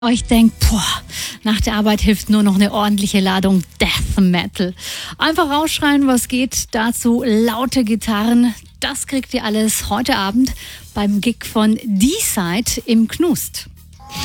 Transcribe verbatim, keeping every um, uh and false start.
Euch denkt, boah, nach der Arbeit hilft nur noch eine ordentliche Ladung Death Metal. Einfach rausschreien, was geht. Dazu laute Gitarren. Das kriegt ihr alles heute Abend beim Gig von D-Side im Knust.